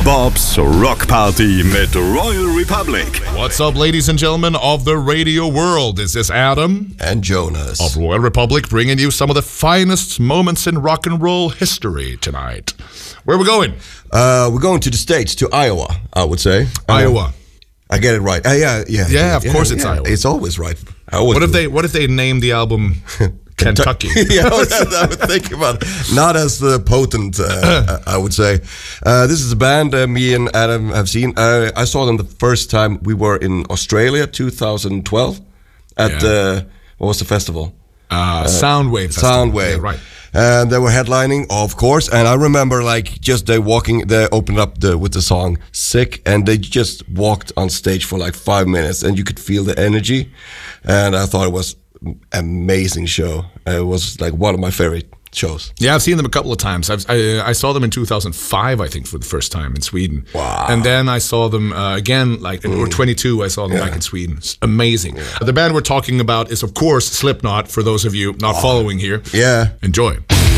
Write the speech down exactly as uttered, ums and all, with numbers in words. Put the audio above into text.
Bob's Rock Party mit Royal Republic. What's up, ladies and gentlemen of the radio world? This is Adam and Jonas of Royal Republic, bringing you some of the finest moments in rock and roll history tonight. Where are we going? Uh, we're going to the States, to Iowa, I would say. Iowa. Uh, I get it right. Uh, yeah, yeah, yeah. Of yeah, course, it's yeah. Iowa. It's always right. I always what if do. they? What if they named the album Kentucky? yeah, I was, I was thinking about it. Not as uh, potent, uh, I would say. Uh, this is a band uh, me and Adam have seen. Uh, I saw them the first time we were in Australia, two thousand twelve, at Yeah. uh, what was the festival? Uh, Soundwave. Festival. Soundwave, Yeah, right. And they were headlining, of course. And I remember, like, just they walking, they opened up the with the song "Sick," and they just walked on stage for like five minutes, and you could feel the energy. And I thought it was an amazing show. It was like one of my favorite shows. Yeah, I've seen them a couple of times. I've, I, I saw them in two thousand five, I think, for the first time in Sweden. Wow. And then I saw them uh, again, like, mm. or twenty-two, I saw them yeah. back in Sweden. It's amazing. Yeah. The band we're talking about is, of course, Slipknot, for those of you not oh. following here. Yeah. Enjoy.